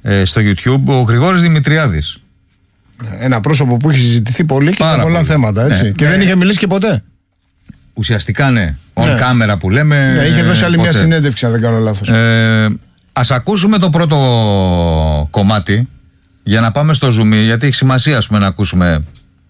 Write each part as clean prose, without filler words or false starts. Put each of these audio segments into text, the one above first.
στο YouTube, ο Γρηγόρης Δημητριάδης. Ένα πρόσωπο που έχει συζητηθεί πολύ και για πολλά θέματα, έτσι. Ναι, και δεν είχε μιλήσει και ποτέ. Ουσιαστικά ναι. On camera που λέμε. Ναι, είχε δώσει άλλη μια συνέντευξη, αν δεν κάνω λάθος. Ας ακούσουμε το πρώτο κομμάτι για να πάμε στο zoom, γιατί έχει σημασία να ακούσουμε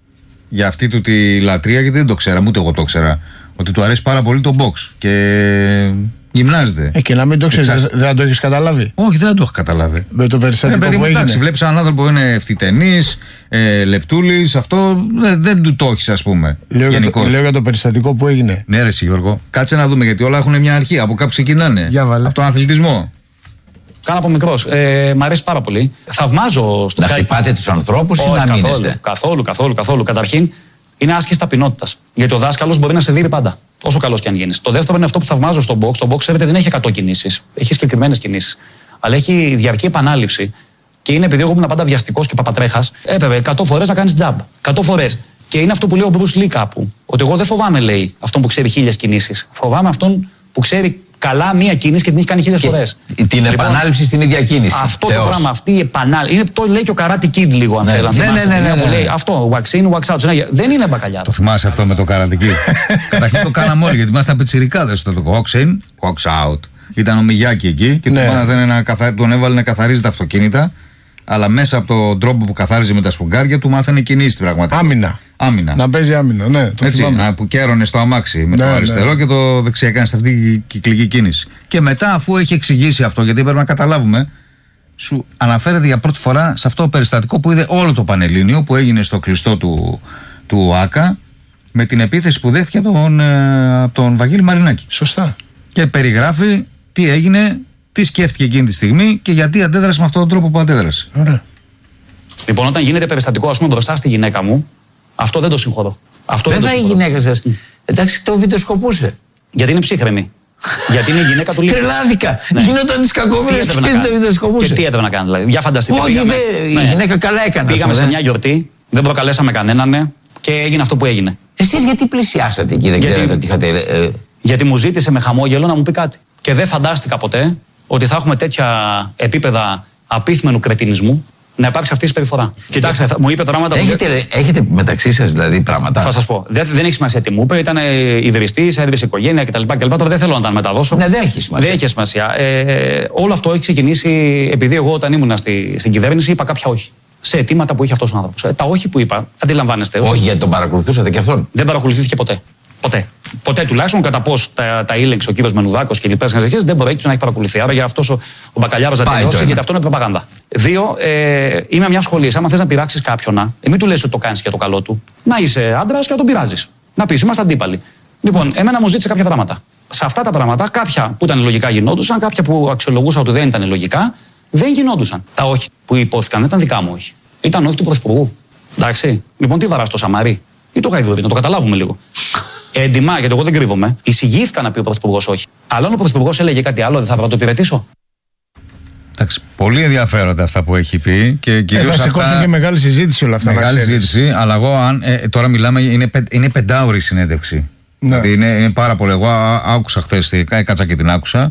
για αυτή του τη λατρεία, γιατί δεν το ξέραμε, ούτε εγώ το ξέρα, ότι του αρέσει πάρα πολύ το box και γυμνάζεται. Και να μην το ξέρεις, δεν το έχεις καταλάβει. Όχι, δεν το έχω καταλάβει. Με το περιστατικό που έγινε. Εντάξει, βλέπεις έναν άνθρωπο που είναι ευθυτενής, λεπτούλης, αυτό δεν του το έχεις, ας πούμε. Λέω για το περιστατικό που έγινε. Ναι, ρε Γιώργο, κάτσε να δούμε, γιατί όλα έχουν μια αρχή. Από κάπου ξεκινάνε. Από τον αθλητισμό. Κάνω από μικρός. Μ' αρέσει πάρα πολύ. Θαυμάζω στο να χτυπάτε τους ανθρώπους ή να μείνεστε? Καθόλου. Καταρχήν, είναι άσκηση ταπεινότητας. Γιατί ο δάσκαλος μπορεί να σε δείρει πάντα. Όσο καλός και αν γίνεις. Το δεύτερο είναι αυτό που θαυμάζω στο box. Το box, ξέρετε, δεν έχει 100 κινήσεις. Έχει συγκεκριμένες κινήσεις. Αλλά έχει διαρκή επανάληψη. Και είναι επειδή εγώ ήμουν πάντα βιαστικός και παπατρέχας, έπρεπε 100 φορές να κάνεις jab. 100 φορές. Και είναι αυτό που λέει ο Bruce Lee κάπου. Ότι εγώ δεν φοβάμαι, λέει, αυτόν που ξέρει 1000 κινήσεις. Φοβάμαι αυτόν που ξέρει καλά μία κίνηση και την έχει κάνει 1000 φορές. Την επανάληψη στην ίδια κίνηση. Αυτό το πράγμα, αυτή η επανάληψη. Το λέει και ο Karate Kid λίγο, αν θέλει. Ναι. Αυτό, wax in, wax out. Δεν είναι μπακαλιάρο. Το θυμάσαι αυτό με το Karate Kid? Καταρχήν το κάναμε όλοι, γιατί ήμασταν πιτσιρικάδες. Το wax in, wax out. Ήταν ο Μιγιάκη εκεί και τον έβαλε να καθαρίζει τα αυτοκίνητα. Αλλά μέσα από τον τρόπο που καθάριζε με τα σφουγγάρια του μάθανε κινήσεις πραγματικά. Άμυνα. Να παίζει άμυνα, ναι. Το έτσι, που κέρωνε στο αμάξι με το αριστερό και το δεξιά έκανε αυτή τη κυκλική κίνηση. Και μετά, αφού έχει εξηγήσει αυτό, γιατί πρέπει να καταλάβουμε, σου αναφέρεται για πρώτη φορά σε αυτό το περιστατικό που είδε όλο το Πανελλήνιο, που έγινε στο κλειστό του ΆΚΑ, με την επίθεση που δέχτηκε από τον Βαγγέλη Μαρινάκη. Σωστά. Και περιγράφει τι έγινε, τι σκέφτηκε εκείνη τη στιγμή και γιατί αντέδρασε με αυτόν τον τρόπο που αντέδρασε. Ωραία. Λοιπόν, όταν γίνεται περιστατικό, ας πούμε, μπροστά στη γυναίκα μου, αυτό δεν το συγχωρώ. Βέβαια η γυναίκα σας, εντάξει, το βιντεοσκοπούσε. Γιατί είναι ψύχρεμη. Γιατί είναι η γυναίκα του Λίμπη. Τρελάθηκα. Γινόταν τις κακομοίρες και το βιντεοσκοπούσε. Και τι έπρεπε να κάνει, δηλαδή? Για φανταστείτε. Όχι, η γυναίκα καλά έκανε. Πήγαμε σε μια γιορτή, δεν προκαλέσαμε κανέναν και έγινε αυτό που έγινε. Εσείς γιατί πλησιάσατε εκεί, δεν ξέρετε ότι είχατε. Γιατί μου ζήτησε με χαμόγελο να μου πει κάτι. Και δεν φαντάστηκα ποτέ ότι θα έχουμε τέτοια επίπεδα απίθμενου κρετινισμού να υπάρξει αυτή η συμπεριφορά. Κοιτάξτε, μου είπε πράγματα που. Έχετε μεταξύ σας δηλαδή πράγματα? Θα σας πω. Δεν έχει σημασία τι μου είπε. Ήταν ιδρυστής, έδρυσε οικογένεια κτλ. Τώρα δεν θέλω να τα μεταδώσω. Ναι, δεν έχει σημασία. Δεν έχει σημασία. Όλο αυτό έχει ξεκινήσει επειδή εγώ όταν ήμουν στην κυβέρνηση είπα κάποια όχι. Σε αιτήματα που είχε αυτός ο άνθρωπος. Τα όχι που είπα, αντιλαμβάνεστε. Όχι, γιατί τον παρακολουθούσατε και αυτόν. Δεν παρακολουθήθηκε ποτέ. Ποτέ τουλάχιστον κατά πώς τα ήλεγξε ο κύριος Μενουδάκος και λοιπές αρχές δεν μπορεί να έχει παρακολουθεί. Άρα για αυτός ο μπακαλιάρος να τελειώσει, γιατί αυτό είναι προπαγάνδα. 2, είμαι μια σχολή. Άμα θες να πειράξεις κάποιον, μην του λες ότι το κάνεις για το καλό του. Να είσαι άντρας και να τον πειράζεις. Να πεις, είμαστε αντίπαλοι. Λοιπόν, εμένα μου ζήτησε κάποια πράγματα. Σε αυτά τα πράγματα, κάποια που ήταν λογικά γινόντουσαν, κάποια που αξιολογούσα ότι δεν ήταν λογικά, δεν γινόντουσαν. Τα όχι που υπόθηκαν δεν ήταν δικά μου όχι. Ήταν όχι του Πρωθυπουργού. Εντάξει. Λοιπόν, τι βαράς το Σαμαρί ή το Γαϊδούρι, να το καταλάβουμε λίγο. Έντιμα, γιατί εγώ δεν κρύβομαι. Εισηγήθηκα να πει ο Πρωθυπουργός όχι. Αλλά αν ο Πρωθυπουργός έλεγε κάτι άλλο, δεν θα έπρεπε να το υπηρετήσω. Εντάξει, πολύ ενδιαφέροντα αυτά που έχει πει και κυρίως θα σηκώσουν και μεγάλη συζήτηση όλα αυτά. Μεγάλη συζήτηση, αλλά εγώ τώρα μιλάμε, είναι 5 συνέντευξη. Ναι. Δηλαδή είναι πάρα πολύ. Εγώ άκουσα χθες, κάτσα και την άκουσα.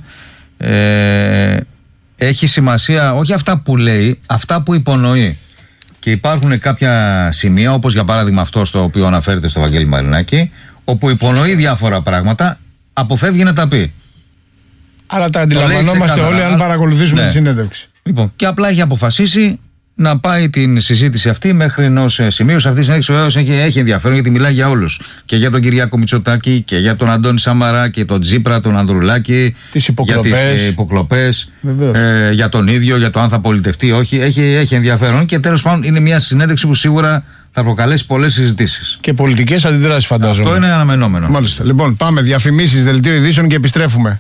Έχει σημασία όχι αυτά που λέει, αυτά που υπονοεί. Και υπάρχουν κάποια σημεία, όπως για παράδειγμα αυτό στο οποίο αναφέρεται στο Βαγγέλη Μαρινάκη, όπου υπονοεί διάφορα πράγματα, αποφεύγει να τα πει. Αλλά τα αντιλαμβανόμαστε όλοι αν παρακολουθήσουμε τη συνέντευξη. Λοιπόν, και απλά έχει αποφασίσει να πάει την συζήτηση αυτή μέχρι ενός σημείου. Σε αυτή τη συνέντευξη βεβαίως έχει ενδιαφέρον, γιατί μιλάει για όλους. Και για τον Κυριάκο Μητσοτάκη και για τον Αντώνη Σαμαρά και τον Τζίπρα, τον Ανδρουλάκη. Για τις υποκλοπές. Για τον ίδιο, για το αν θα πολιτευτεί, όχι. Έχει ενδιαφέρον και τέλος πάντων είναι μια συνέντευξη που σίγουρα θα προκαλέσει πολλές συζητήσεις. Και πολιτικές αντιδράσεις, φαντάζομαι. Αυτό είναι αναμενόμενο. Μάλιστα. Λοιπόν, πάμε διαφημίσεις, δελτίο ειδήσεων και επιστρέφουμε.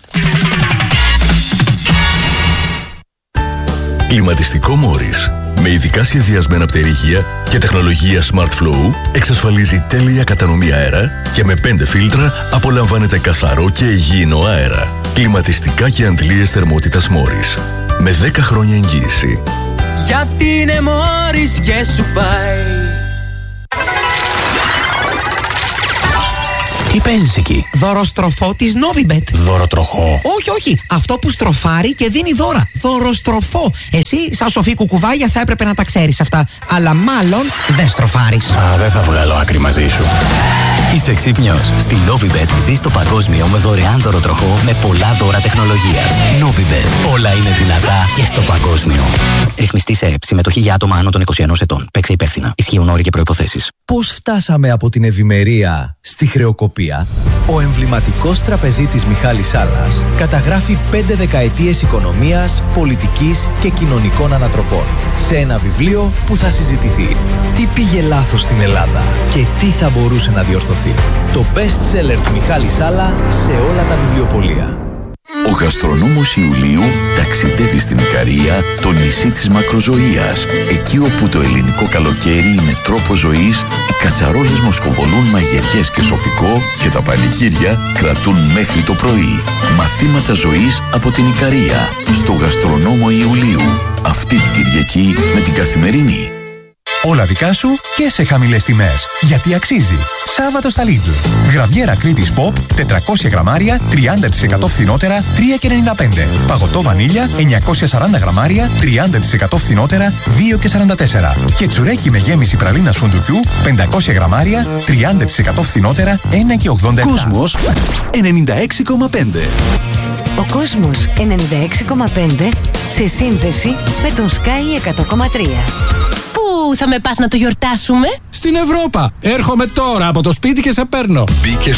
Κλιματιστικό Μόρις, με ειδικά σχεδιασμένα πτερίγια και τεχνολογία Smart Flow, εξασφαλίζει τέλεια κατανομή αέρα και με 5 φίλτρα απολαμβάνετε καθαρό και υγιεινό αέρα. Κλιματιστικά και αντλίες θερμότητας Μόρις, με 10 χρόνια εγγύηση. Γιατί είναι Μόρις και σου πάει. Τι παίζεις εκεί? Δωροστροφό της Novibet. Δωροτροχό? Όχι. Αυτό που στροφάρει και δίνει δώρα. Δωροστροφό. Εσύ, σαν σοφή κουκουβάγια, θα έπρεπε να τα ξέρεις αυτά. Αλλά μάλλον δεν στροφάρεις. Δεν θα βγάλω άκρη μαζί σου. Είσαι ξύπνιος. Στη Novibet ζεις το παγκόσμιο με δωρεάν δωροτροχό με πολλά δώρα τεχνολογίας. Novibet. Όλα είναι δυνατά και στο παγκόσμιο. Ρυθμιστή σε ΕΕΠ. Συμμετοχή για άτομα άνω των 21 ετών. Παίξε υπεύθυνα. Ισχύουν όροι και προϋποθέσεις. Πώς φτάσαμε από την ευημερία στη χρεοκοπία? Ο εμβληματικός τραπεζίτης Μιχάλης Σάλλας καταγράφει 5 δεκαετίες οικονομίας, πολιτικής και κοινωνικών ανατροπών σε ένα βιβλίο που θα συζητηθεί. Τι πήγε λάθος στην Ελλάδα και τι θα μπορούσε να διορθωθεί? Το best seller του Μιχάλη Σάλλα σε όλα τα βιβλιοπωλεία. Ο γαστρονόμος Ιουλίου ταξιδεύει στην Ικαρία, το νησί της μακροζωίας. Εκεί όπου το ελληνικό καλοκαίρι είναι τρόπο ζωής, οι κατσαρόλες μοσχοβολούν μαγειριές και σοφικό και τα πανηγύρια κρατούν μέχρι το πρωί. Μαθήματα ζωής από την Ικαρία, στο γαστρονόμο Ιουλίου. Αυτή την Κυριακή με την Καθημερινή. Όλα δικά σου και σε χαμηλές τιμές. Γιατί αξίζει. Σάββατο στα Lidl. Γραβιέρα Κρήτης Pop 400 γραμμάρια 30% φθηνότερα 3,95. Παγωτό βανίλια 940 γραμμάρια 30% φθηνότερα 2,44. Και τσουρέκι με γέμιση πραλίνας φουντουκιού 500 γραμμάρια 30% φθηνότερα 1,87. Κόσμος 96,5. Ο Κόσμος 96,5 σε σύνδεση με τον Sky 100,3. Πού θα με πας να το γιορτάσουμε? Στην Ευρώπα. Έρχομαι τώρα από το σπίτι και σε παίρνω.